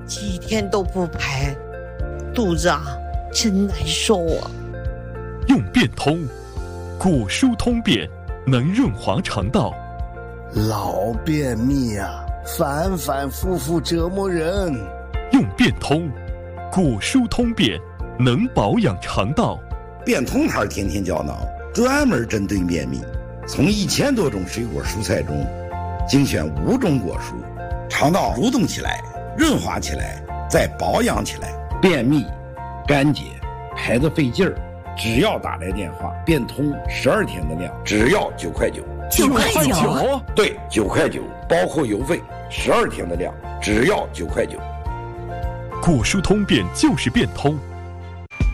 几天都不排，肚子真难受啊。 用变通，果蔬通便，能润滑肠道。 老便秘反反复复折磨人。 用变通，果蔬通便，能保养肠道。 变通牌天天胶囊专门针对便秘，从1000多种水果蔬菜中精选5种果蔬，肠道蠕动起来，润滑起来，再保养起来。便秘、干结、排得费劲儿，只要打来电话，变通12天的量，只要9块9。 9块9？ 对，9块9，包括邮费，12天的量，只要9块9。 果蔬通便就是变通。